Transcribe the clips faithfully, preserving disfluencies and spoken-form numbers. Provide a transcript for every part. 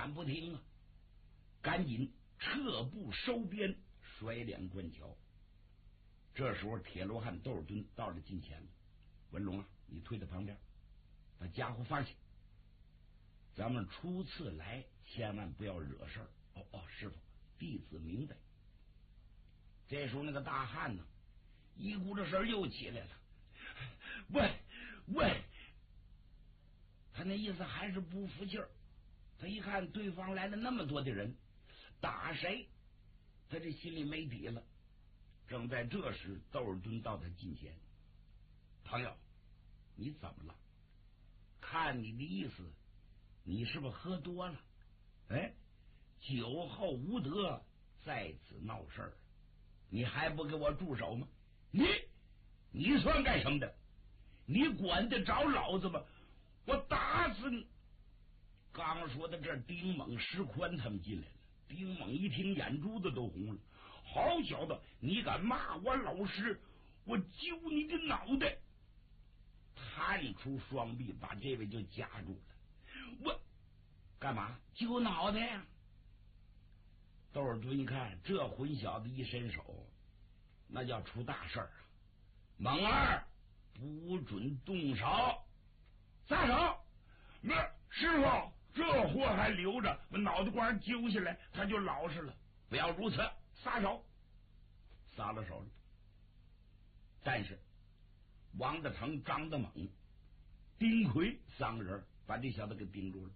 敢不听啊！赶紧撤步收鞭，甩脸观桥。这时候，铁罗汉窦尔敦到了近前了。文龙啊，你退到旁边，把家伙放下。咱们初次来，千万不要惹事儿。哦哦，师傅，弟子明白。这时候，那个大汉呢，一股子神又起来了。喂喂，他那意思还是不服气儿。他一看对方来了那么多的人，打谁？他这心里没底了。正在这时，窦尔敦到他近前，朋友，你怎么了？看你的意思，你是不是喝多了？哎，酒后无德，在此闹事儿，你还不给我住手吗？你你算干什么的？你管得着老子吗？我打死你！刚说到这，丁猛、石宽他们进来了。丁猛一听，眼珠子都红了。好小子，你敢骂我老师，我揪你的脑袋！探出双臂，把这位就夹住了。我干嘛揪脑袋呀？窦尔敦一看，这混小子一伸手，那叫出大事儿啊！猛儿，不准动手！撒手！那师傅，这货还留着，把脑袋瓜揪下来，他就老实了。不要如此，撒手！撒了手了。但是王大成、张大猛、丁奎三个人把这小子给盯住了，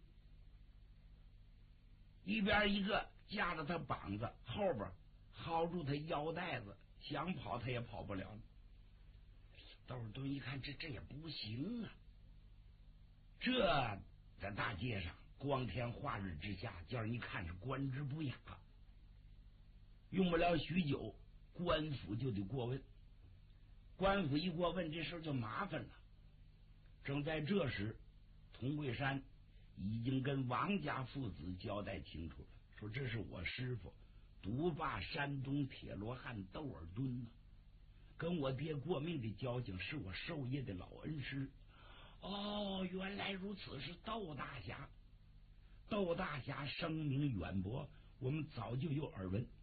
一边一个架着他膀子，后边薅住他腰带子，想跑他也跑不了了。窦尔敦一看，这这也不行啊！这在大街上光天化日之下，叫人一看是官之不雅。用不了许久，官府就得过问。官府一过问，这事就麻烦了。正在这时，童桂山已经跟王家父子交代清楚了，说这是我师傅独霸山东铁罗汉窦尔敦呢，跟我爹过命的交情，是我授业的老恩师。哦，原来如此，是窦大侠。窦大侠声名远播，我们早就有耳闻。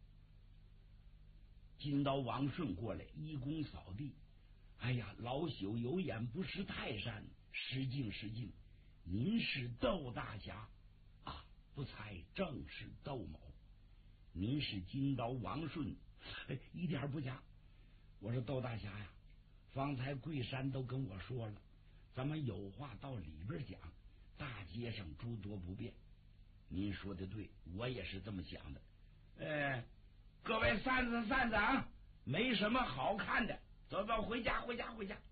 金刀王顺过来一躬扫地，哎呀，老朽有眼不识泰山，失敬失敬。您是窦大侠啊？不才正是窦某。您是金刀王顺？哎，一点不假。我说窦大侠呀，方才桂山都跟我说了，咱们有话到里边讲，大街上诸多不便。您说的对，我也是这么想的。呃，各位散子散子啊，没什么好看的，走走，回家回家回家。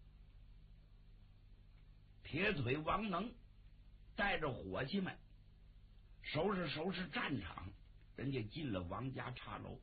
铁腿王能带着伙计们收拾收拾战场，人家进了王家茶楼。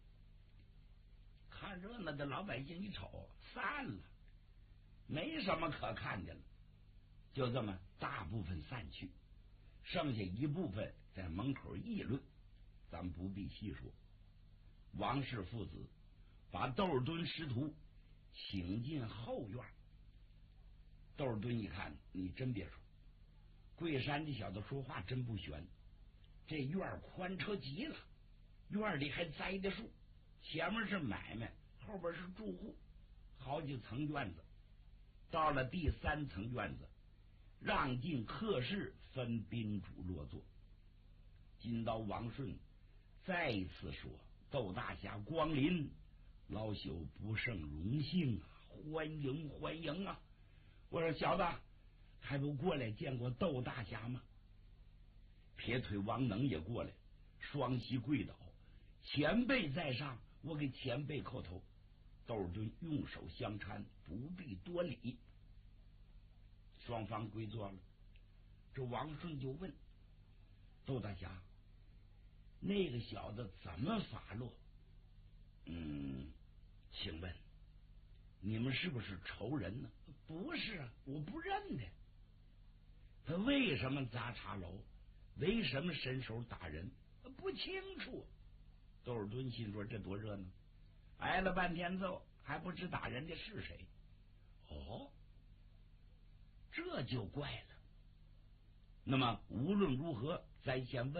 看热闹的老百姓一瞅，散了，没什么可看的了，就这么大部分散去，剩下一部分在门口议论，咱们不必细说。王氏父子把窦尔敦师徒请进后院。窦尔敦一看，你真别说，桂山这小子说话真不悬，这院宽敞极了，院里还栽的树，前面是买卖，后边是住户，好几层院子。到了第三层院子，让进客室，分宾主落座。金刀王顺再一次说，窦大侠光临，老朽不胜荣幸啊，欢迎欢迎啊！我说小子，还不过来见过窦大侠吗？铁腿王能也过来，双膝跪倒，前辈在上，我给前辈叩头。窦尔敦用手相搀，不必多礼。双方归坐了，这王顺就问窦大侠，那个小子怎么发落？嗯，请问你们是不是仇人呢？不是啊，我不认得。他为什么砸茶楼？为什么伸手打人？不清楚。窦尔敦心说，这多热闹，挨了半天揍还不知打人的是谁。哦，这就怪了。那么无论如何，咱先问